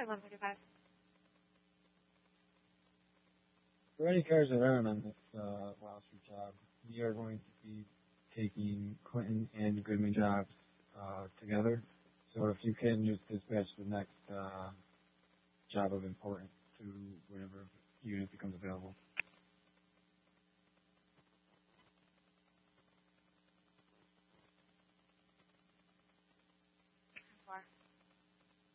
145. For any cars that aren't on this Wall Street job, we are going to be taking Clinton and Goodman jobs together. So if you can just dispatch the next job of importance to whatever unit becomes available.